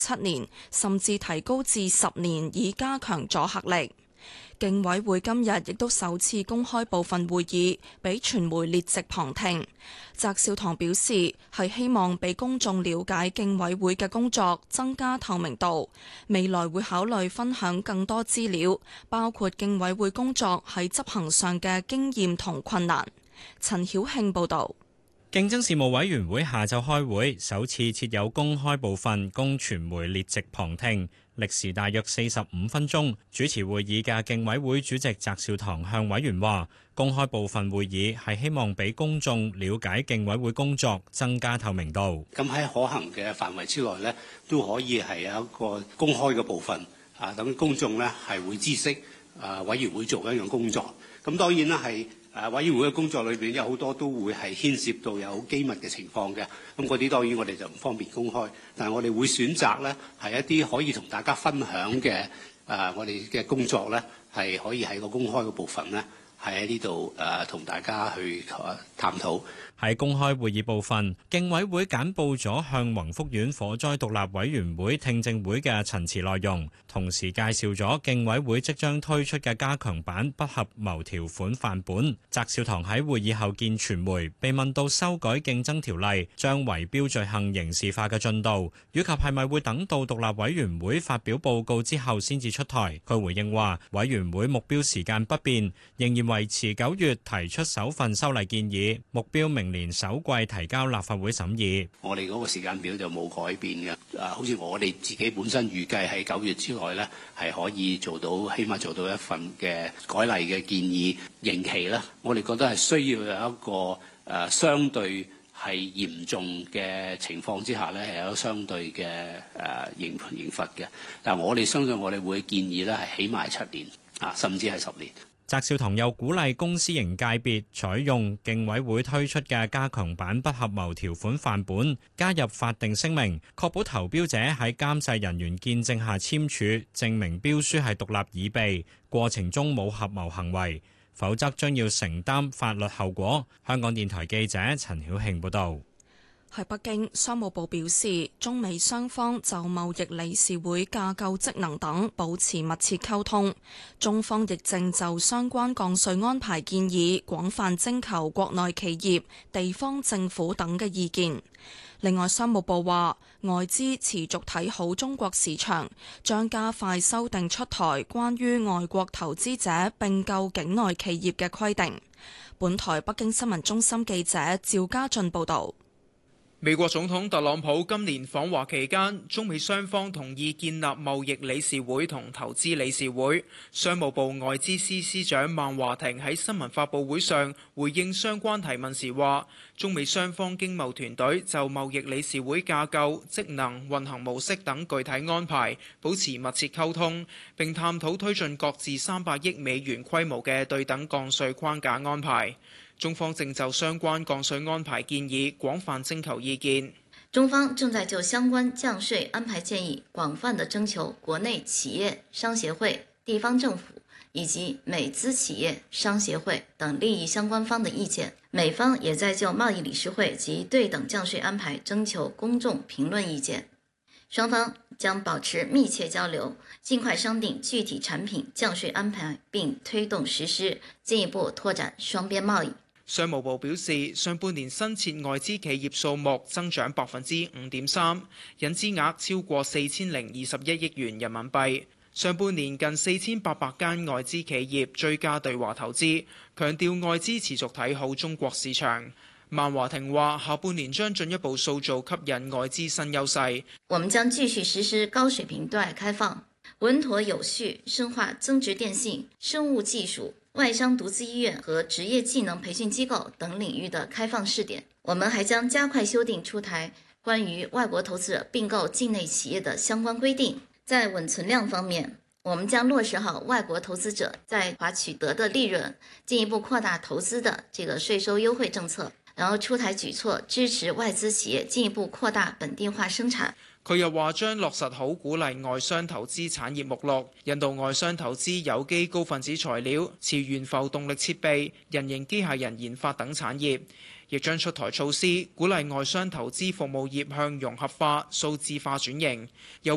7年，甚至提高至10年，以加強阻嚇力。競委會今日亦都首次公開部分會議，俾傳媒列席旁聽。翟紹唐表示，係希望俾公眾了解競委會嘅工作，增加透明度。未來會考慮分享更多資料，包括競委會工作喺執行上嘅經驗同困難。陳曉慶報導。 競爭事務委員會下晝開會，首次設有公開部分供傳媒列席旁聽，歷時大約45分鐘。主持會議嘅競委會主席翟紹唐向委員話，公開部分會議係希望俾公眾了解競委會工作，增加透明度。 咁喺可行嘅範圍之內呢，都可以係有一個公開嘅部分，等公眾呢係會知悉委員會做一樣工作。咁當然啦係。委員會嘅工作裏邊有好多都會係牽涉到有機密嘅情況嘅，咁嗰啲當然我哋就唔方便公開，但係我哋會選擇呢係一啲可以同大家分享嘅我哋嘅工作呢係可以喺個公開嘅部分呢係喺呢度同大家去探討。 喺公開會議部分，競委會簡報咗向宏福苑火災獨立委員會聽證會嘅陳詞內容，同時介紹咗競委會即將推出嘅加強版不合謀條款範本。翟紹唐喺會議後見傳媒，被問到修改競爭條例將圍標罪行刑事化嘅進度，以及係咪會等到獨立委員會發表報告之後先至出台。佢回應話，委員會目標時間不變，仍然維持9月提出首份修例建議，目標明年首季提交立法會審議。 我哋嗰個時間表就冇改變嘅。好似我哋自己本身預計喺9月之內呢，係可以做到，起碼做到一份嘅改例嘅建議刑期啦。我哋覺得係需要有一個相對係嚴重嘅情況之下呢，係有相對嘅刑罰嘅。但係我哋相信我哋會建議呢係起碼7年甚至係10年。 翟紹唐又鼓勵公私營界別採用競委會推出嘅加強版不合謀條款範本，加入法定聲明，確保投標者喺監誓人員見證下簽署，證明標書係獨立擬備，過程中冇合謀行為，否則將要承擔法律後果。香港電台記者陳曉慶報導。 喺北京，商務部表示，中美雙方就貿易理事會架構職能等保持密切溝通。中方亦正就相關降稅安排建議廣泛徵求國內企業、地方政府等嘅意見。另外，商務部話，外資持續睇好中國市場，將加快修訂出台關於外國投資者併購境內企業嘅規定。本台北京新聞中心記者趙家俊報導。 美國總統特朗普今年訪華期間，中美雙方同意建立貿易理事會同投資理事會。商務部外資司司長孟華庭喺新聞發佈會上回應相關提問時話，中美雙方經貿團隊就貿易理事會架構、職能、運行模式等具體安排保持密切溝通，並探討推進各自300億美元規模嘅對等降稅框架安排。中方正就相關降稅安排建議廣泛徵求意見。 中方正在就相關降稅安排建議廣泛地徵求國內企業商協會、地方政府以及美資企業商協會等利益相關方的意見。美方也在就貿易理事會及對等降稅安排徵求公眾評論意見。雙方將保持密切交流，盡快商定具體產品降稅安排，並推動實施，進一步拓展雙邊貿易。 商務部表示，上半年新設外資企業數目增長5.3%，引資額超過4021億元人民幣。上半年近4800間外資企業追加對華投資，強調外資持續睇好中國市場。孟華庭話，下半年將進一步塑造吸引外資新優勢。 我們將繼續實施高水平對外開放，穩妥有序深化增值電信、生物技術、外商獨資醫院和職業技能培訓機構等領域的開放試點。我們還將加快修訂出台關於外國投資者併購境內企業的相關規定。在穩存量方面，我們將落實好外國投資者在華取得的利潤，進一步擴大投資的這個稅收優惠政策，然後出台舉措支持外資企業進一步擴大本地化生產。 佢又話將落實好鼓勵外商投資產業目錄，引導外商投資有機高分子材料、磁懸浮動力設備、人形機械人研發等產業，亦將出台措施鼓勵外商投資服務業向融合化、數字化轉型。又